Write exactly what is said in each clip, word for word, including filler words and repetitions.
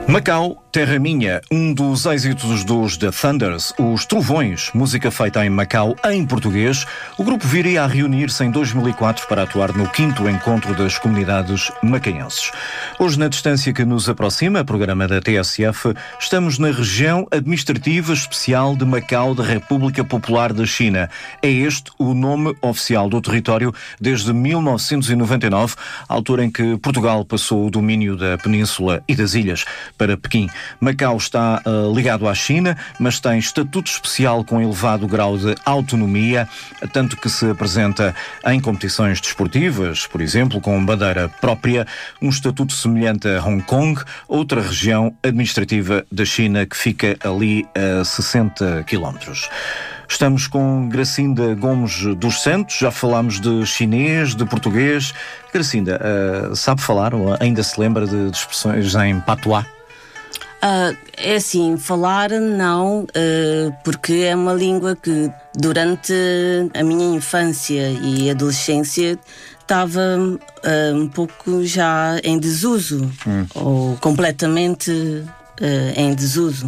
Macau, Terra Minha, um dos êxitos dos The Thunders, os Trovões, música feita em Macau em português. O grupo viria a reunir-se em dois mil e quatro para atuar no quinto encontro das comunidades macaenses. Hoje, na distância que nos aproxima, programa da T S F, estamos na região administrativa especial de Macau da República Popular da China. É este o nome oficial do território desde mil novecentos e noventa e nove, altura em que Portugal passou o domínio da península e das ilhas para Pequim. Macau está uh, ligado à China, mas tem estatuto especial com elevado grau de autonomia, tanto que se apresenta em competições desportivas, por exemplo, com bandeira própria, um estatuto semelhante a Hong Kong, outra região administrativa da China que fica ali a sessenta quilómetros. Estamos com Gracinda Gomes dos Santos, já falámos de chinês, de português. Gracinda, uh, sabe falar ou ainda se lembra de, de expressões em patuá? Uh, é assim, falar não, uh, porque é uma língua que durante a minha infância e adolescência estava uh, um pouco já em desuso, hum. ou completamente uh, em desuso.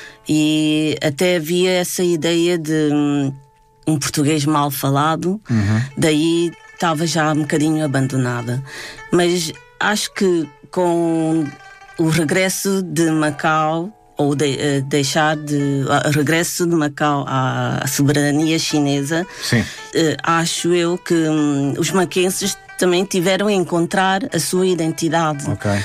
E até havia essa ideia de um, um português mal falado, uhum. daí estava já um bocadinho abandonada. Mas acho que com o regresso de Macau, ou de, uh, deixar de... Uh, regresso de Macau à, à soberania chinesa, Sim. Uh, acho eu que um, os maquenses também tiveram a encontrar a sua identidade. Okay.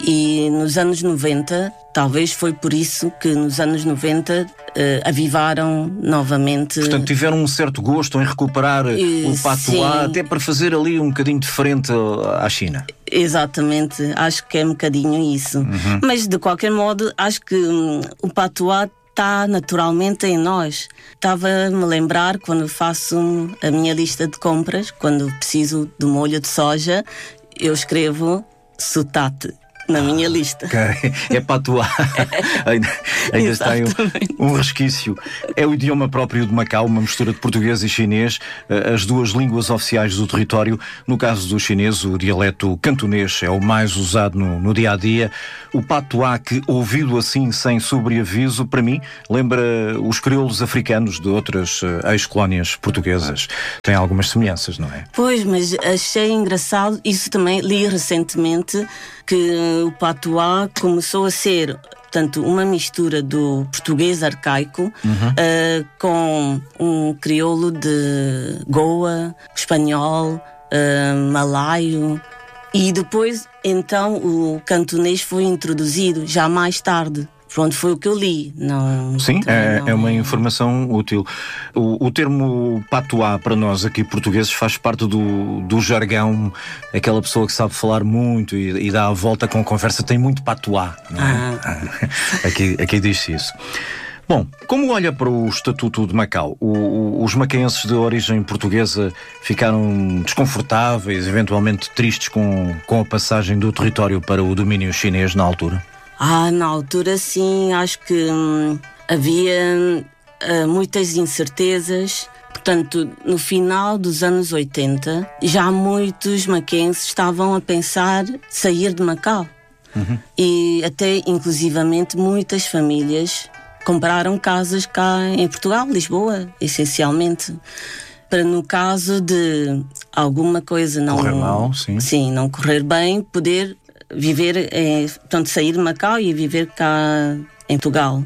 E nos anos noventa, talvez foi por isso que nos anos noventa uh, avivaram novamente. Portanto, tiveram um certo gosto em recuperar uh, o patuá, até para fazer ali um bocadinho de frente à China. Exatamente, acho que é um bocadinho isso. Uhum. Mas, de qualquer modo, acho que hum, o patuá está naturalmente em nós. Estava-me a lembrar quando faço a minha lista de compras, quando preciso de molho de soja, eu escrevo sutate na minha lista. Ok, é patuá. ainda ainda está aí um, um resquício. É o idioma próprio de Macau, uma mistura de português e chinês, as duas línguas oficiais do território. No caso do chinês, o dialeto cantonês é o mais usado no, no dia-a-dia. O patuá, que ouvido assim, sem sobreaviso, para mim, lembra os crioulos africanos de outras uh, ex-colónias portuguesas. Tem algumas semelhanças, não é? Pois, mas achei engraçado, isso também li recentemente, que o patuá começou a ser, portanto, uma mistura do português arcaico uhum. uh, com um crioulo de Goa, espanhol, uh, malaio, e depois, então, o cantonês foi introduzido já mais tarde. Pronto, foi o que eu li. Não, Sim, é, não... é uma informação útil. O, o termo patuá para nós aqui portugueses faz parte do, do jargão, aquela pessoa que sabe falar muito e, e dá a volta com a conversa, tem muito patuá, não é? Ah. aqui, aqui diz-se isso. Bom, como olha para o Estatuto de Macau, o, o, os macaenses de origem portuguesa ficaram desconfortáveis, eventualmente tristes com, com a passagem do território para o domínio chinês na altura? Ah, na altura sim, acho que hum, havia uh, muitas incertezas. Portanto, no final dos anos oitenta, já muitos maquenses estavam a pensar sair de Macau. Uhum. E até, inclusivamente, muitas famílias compraram casas cá em Portugal, Lisboa, essencialmente. Para, no caso de alguma coisa não correr mal, sim. Sim, não correr bem, poder viver, é, portanto, sair de Macau e viver cá em Portugal.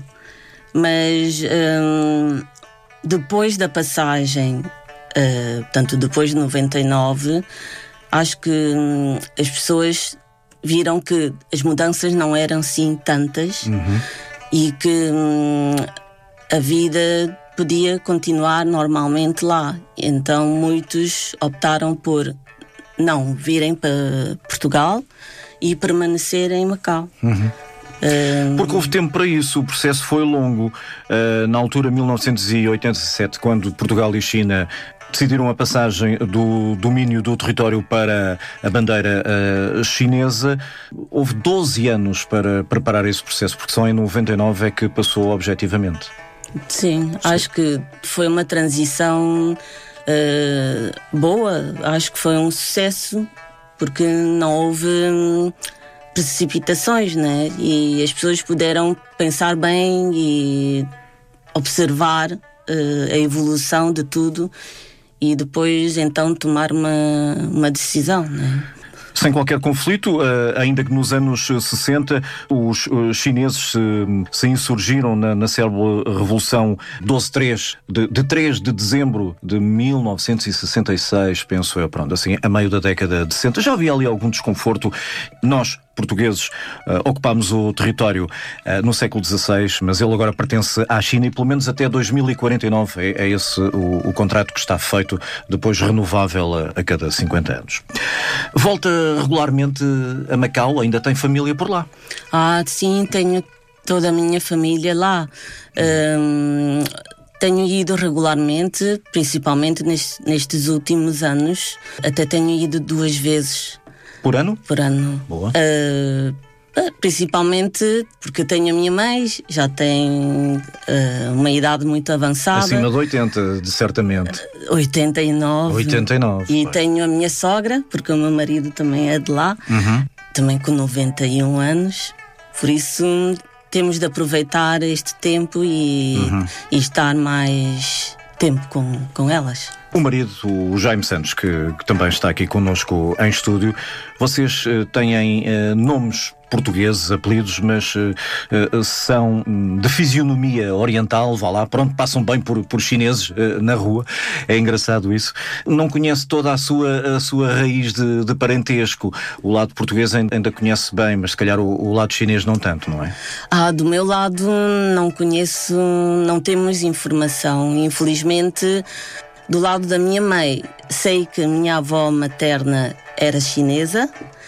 Mas hum, depois da passagem, uh, portanto, depois de noventa e nove, acho que hum, as pessoas viram que as mudanças não eram assim tantas uhum. e que hum, a vida podia continuar normalmente lá. Então muitos optaram por não virem para Portugal e permanecer em Macau. Uhum. Uh... Porque houve tempo para isso, o processo foi longo. Uh, na altura, mil novecentos e oitenta e sete, quando Portugal e China decidiram a passagem do domínio do território para a bandeira uh, chinesa, houve doze anos para preparar esse processo, porque só em noventa e nove é que passou objetivamente. Sim, Sim. acho que foi uma transição uh, boa, acho que foi um sucesso, porque não houve precipitações, né? E as pessoas puderam pensar bem e observar uh, a evolução de tudo e depois então tomar uma, uma decisão, né? Sem qualquer conflito, ainda que nos anos sessenta os chineses se insurgiram na, na célebre Revolução doze três, de, de três de dezembro de mil novecentos e sessenta e seis, penso eu, pronto, assim, a meio da década de sessenta. Já havia ali algum desconforto. Nós, portugueses, uh, ocupámos o território uh, no século dezasseis, mas ele agora pertence à China e pelo menos até dois mil e quarenta e nove é, é esse o, o contrato que está feito, depois renovável a, a cada cinquenta anos. Volta regularmente a Macau? Ainda tem família por lá? Ah, sim, tenho toda a minha família lá. Hum, tenho ido regularmente, principalmente nestes, nestes últimos anos. Até tenho ido duas vezes. Por ano? Por ano. Boa. Uh, principalmente porque tenho a minha mãe, já tem uh, uma idade muito avançada. Acima de oitenta, de certamente. oitenta e nove. oitenta e nove. E pois. Tenho a minha sogra, porque o meu marido também é de lá, uhum. também com noventa e um anos. Por isso temos de aproveitar este tempo e, uhum. e estar mais tempo com, com elas. O marido, o Jaime Santos, que, que também está aqui connosco em estúdio, vocês uh, têm uh, nomes portugueses, apelidos, mas uh, uh, são de fisionomia oriental, vá lá, pronto, passam bem por, por chineses uh, na rua. É engraçado isso. Não conhece toda a sua, a sua raiz de, de parentesco. O lado português ainda conhece bem, mas se calhar o, o lado chinês não tanto, não é? Ah, do meu lado não conheço, não temos informação, infelizmente. Do lado da minha mãe, sei que a minha avó materna era chinesa,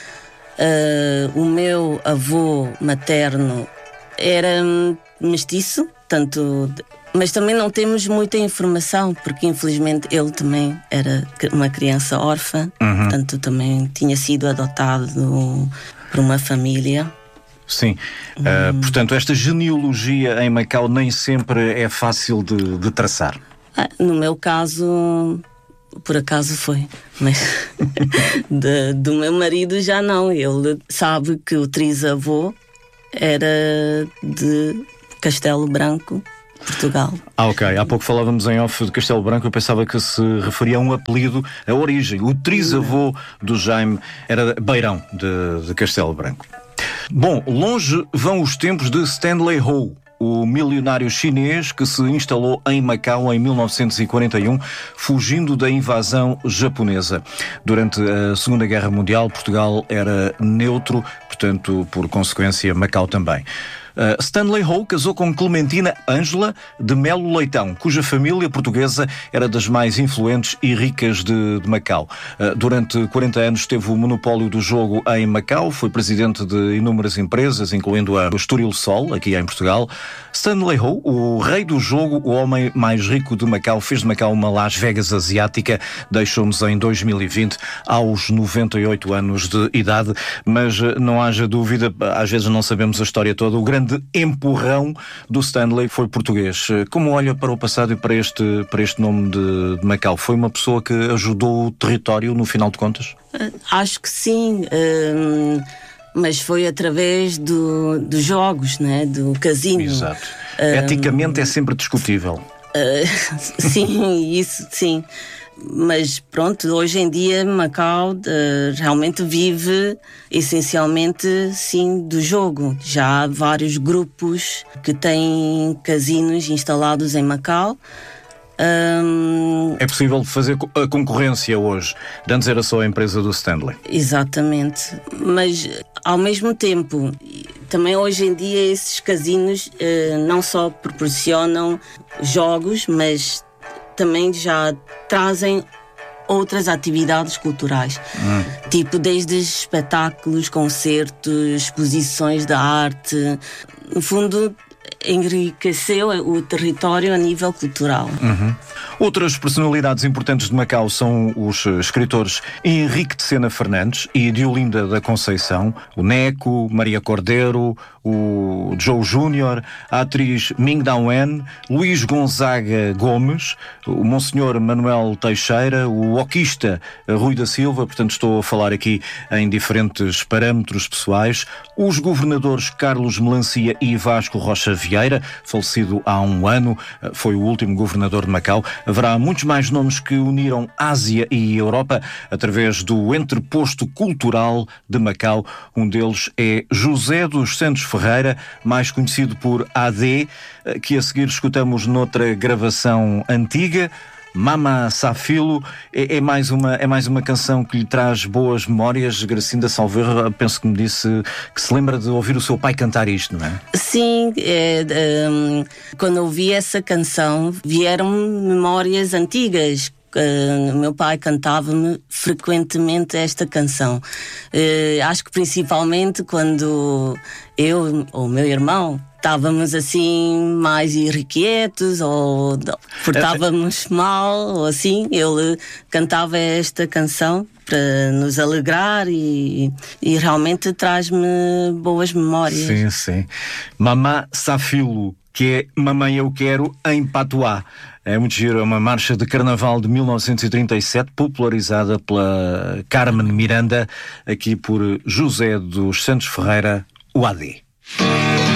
uh, o meu avô materno era mestiço, tanto, mas também não temos muita informação, porque infelizmente ele também era uma criança órfã, uhum. portanto também tinha sido adotado por uma família. Sim, hum. uh, portanto esta genealogia em Macau nem sempre é fácil de, de traçar. Ah, no meu caso, por acaso foi, mas de, do meu marido já não. Ele sabe que o trisavô era de Castelo Branco, Portugal. Ah, ok. Há pouco falávamos em off de Castelo Branco, eu pensava que se referia a um apelido, a origem. O trisavô do Jaime era Beirão de, de Castelo Branco. Bom, longe vão os tempos de Stanley Ho, o milionário chinês que se instalou em Macau em mil novecentos e quarenta e um, fugindo da invasão japonesa. Durante a Segunda Guerra Mundial, Portugal era neutro, portanto, por consequência, Macau também. Uh, Stanley Ho casou com Clementina Ângela de Melo Leitão, cuja família portuguesa era das mais influentes e ricas de, de Macau. Uh, durante quarenta anos teve o monopólio do jogo em Macau, foi presidente de inúmeras empresas, incluindo a Estoril Sol, aqui em Portugal. Stanley Ho, o rei do jogo, o homem mais rico de Macau, fez de Macau uma Las Vegas asiática, deixou-nos em dois mil e vinte aos noventa e oito anos de idade, mas uh, não haja dúvida, às vezes não sabemos a história toda, o grande de empurrão do Stanley foi português. Como olha para o passado e para este, para este nome de, de Macau? Foi uma pessoa que ajudou o território no final de contas? Acho que sim, hum, mas foi através do, dos jogos, né? Do casino. Exato. Hum, Eticamente é sempre discutível. Uh, sim, isso sim. Mas pronto, hoje em dia Macau uh, realmente vive essencialmente sim do jogo. Já há vários grupos que têm casinos instalados em Macau. Um... É possível fazer a concorrência hoje. Antes era só a empresa do Stanley. Exatamente. Mas ao mesmo tempo, também hoje em dia esses casinos uh, não só proporcionam jogos, mas também já trazem outras atividades culturais, hum. tipo desde espetáculos, concertos, exposições de arte. No fundo, enriqueceu o território a nível cultural. Uhum. Outras personalidades importantes de Macau são os escritores Henrique de Sena Fernandes e Diolinda da Conceição, o Neco, Maria Cordeiro, o Joe Júnior, a atriz Ming Da Wen, Luís Gonzaga Gomes, o Monsenhor Manuel Teixeira, o oquista Rui da Silva, portanto estou a falar aqui em diferentes parâmetros pessoais, os governadores Carlos Melancia e Vasco Rocha Vieira, falecido há um ano, foi o último governador de Macau. Haverá muitos mais nomes que uniram Ásia e Europa através do entreposto cultural de Macau. Um deles é José dos Santos Ferreira, mais conhecido por A D, que a seguir escutamos noutra gravação antiga. Mama Safilo é, é, mais uma, é mais uma canção que lhe traz boas memórias. Gracinda Salveiro, penso que me disse que se lembra de ouvir o seu pai cantar isto, não é? Sim, é, um, quando ouvi essa canção vieram memórias antigas. Uh, meu pai cantava-me frequentemente esta canção. Uh, acho que principalmente quando eu ou o meu irmão estávamos assim mais irrequietos ou portávamos mal ou assim, ele cantava esta canção para nos alegrar e, e realmente traz-me boas memórias. Sim, sim. Mamá Safilo, que é Mamãe Eu Quero em patuá. É muito giro, é uma marcha de carnaval de mil novecentos e trinta e sete, popularizada pela Carmen Miranda, aqui por José dos Santos Ferreira, o A D.